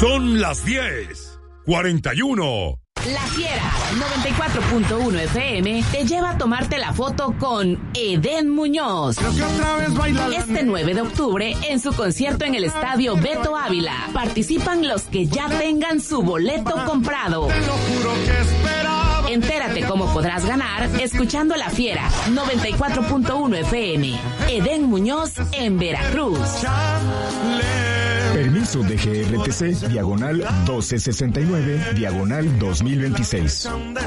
Son las 10:41. La Fiera 94.1 FM te lleva a tomarte la foto con Edén Muñoz. Este 9 de octubre en su concierto en el Estadio Beto Ávila. Participan los que ya tengan su boleto comprado. Entérate cómo podrás ganar escuchando La Fiera 94.1 FM. Edén Muñoz en Veracruz. Permiso de GRTC, diagonal 1269, diagonal 2026.